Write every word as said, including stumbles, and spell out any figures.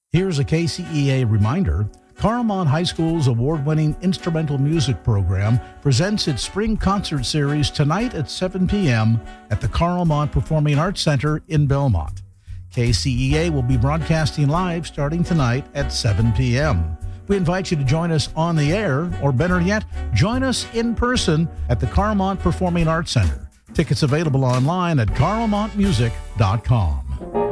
Here's a K C E A reminder. Carlmont High School's award-winning instrumental music program presents its spring concert series tonight at seven p.m. at the Carlmont Performing Arts Center in Belmont. K C E A will be broadcasting live starting tonight at seven p.m. We invite you to join us on the air, or better yet, join us in person at the Carlmont Performing Arts Center. Tickets available online at carlmont music dot com.